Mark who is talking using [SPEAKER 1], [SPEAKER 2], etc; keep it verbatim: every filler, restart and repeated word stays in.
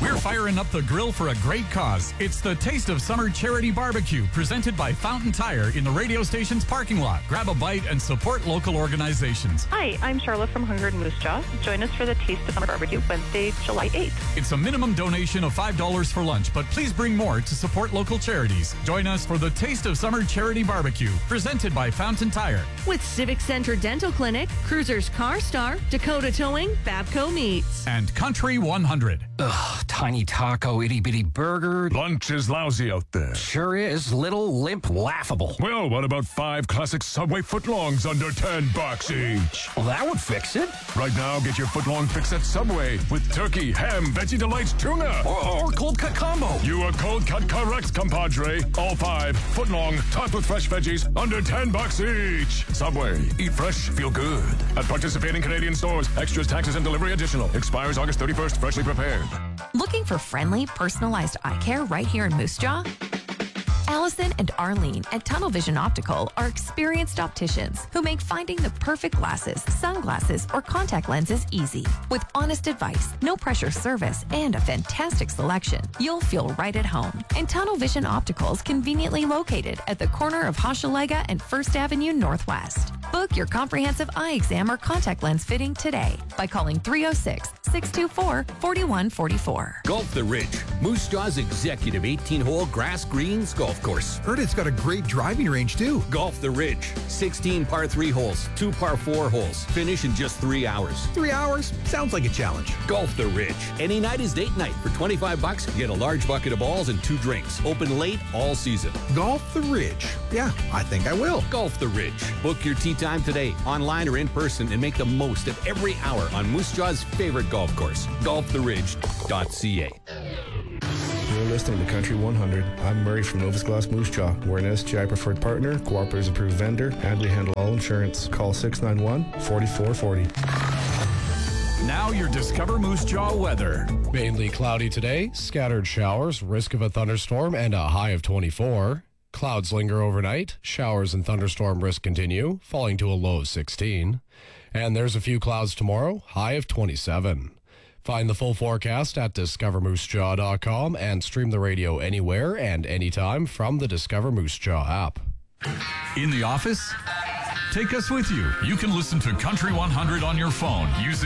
[SPEAKER 1] We're firing up the grill for a great cause. It's the Taste of Summer Charity Barbecue, presented by Fountain Tire in the radio station's parking lot. Grab a bite and support local organizations.
[SPEAKER 2] Hi, I'm Charlotte from Hunger and Moose Jaw. Join us for the Taste of Summer Barbecue Wednesday, July eighth.
[SPEAKER 1] It's a minimum donation of five dollars for lunch, but please bring more to support local charities. Join us for the Taste of Summer Charity Barbecue, presented by Fountain Tire.
[SPEAKER 3] With Civic Center Dental Clinic, Cruisers Car Star, Dakota Towing, Babco Meats.
[SPEAKER 1] And Country one hundred.
[SPEAKER 4] Ugh, tiny taco, itty bitty burger.
[SPEAKER 5] Lunch is lousy out there.
[SPEAKER 4] Sure is. Little, limp, laughable.
[SPEAKER 5] Well, what about five classic Subway footlongs under ten bucks each?
[SPEAKER 4] Well, that would fix it.
[SPEAKER 5] Right now, get your footlong fix at Subway with turkey, ham, veggie delights, tuna.
[SPEAKER 4] Or, or cold cut combo.
[SPEAKER 5] You are cold cut correct, compadre. All five footlong, topped with fresh veggies, under ten bucks each. Subway. Eat fresh, feel good. At participating Canadian stores. Extras, taxes, and delivery additional. Expires August thirty-first. Freshly prepared.
[SPEAKER 6] Looking for friendly, personalized eye care right here in Moose Jaw? Allison and Arlene at Tunnel Vision Optical are experienced opticians who make finding the perfect glasses, sunglasses, or contact lenses easy. With honest advice, no pressure service, and a fantastic selection, you'll feel right at home. And Tunnel Vision Optical is conveniently located at the corner of Hochelaga and First Avenue Northwest. Book your comprehensive eye exam or contact lens fitting today by calling three oh six, six two four, four one four four.
[SPEAKER 7] Golf the Ridge, Moose Jaw's executive eighteen-hole grass greens golf course.
[SPEAKER 8] Heard it's got a great driving range, too.
[SPEAKER 7] Golf the Ridge, sixteen par three holes, two par four holes. Finish in just three hours.
[SPEAKER 8] Three hours? Sounds like a challenge.
[SPEAKER 7] Golf the Ridge. Any night is date night. For twenty-five bucks, get a large bucket of balls and two drinks. Open late all season.
[SPEAKER 8] Golf the Ridge. Yeah, I think I will.
[SPEAKER 7] Golf the Ridge. Book your tee time today, online or in person, and make the most of every hour on Moose Jaw's favorite golf course, golf the ridge dot c a.
[SPEAKER 9] You're listening to Country one hundred. I'm Murray from Novus Glass Moose Jaw. We're an S G I preferred partner, Cooperatives approved vendor, and we handle all insurance. Call six nine one, four four four zero.
[SPEAKER 1] Now your Discover Moose Jaw weather.
[SPEAKER 10] Mainly cloudy today, scattered showers, risk of a thunderstorm, and a high of twenty-four. Clouds linger overnight, showers and thunderstorm risk continue, falling to a low of sixteen. And there's a few clouds tomorrow, high of twenty-seven. Find the full forecast at discover moose jaw dot com and stream the radio anywhere and anytime from the Discover Moose Jaw app.
[SPEAKER 1] In the office? Take us with you. You can listen to Country one hundred on your phone using